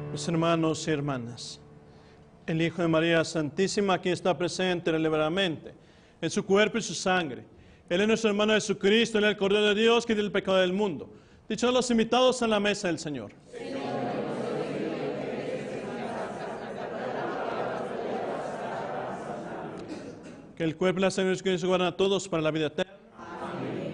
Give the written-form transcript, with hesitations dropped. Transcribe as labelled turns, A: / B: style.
A: Mis hermanos y hermanas, el Hijo de María Santísima aquí está presente deliberadamente, en su cuerpo y su sangre. Él es nuestro hermano Jesucristo, Él es el Cordero de Dios que quita el pecado del mundo. Dichosos los invitados a la mesa del Señor. Que el cuerpo y la sangre de Jesucristo guarden a todos para la vida eterna.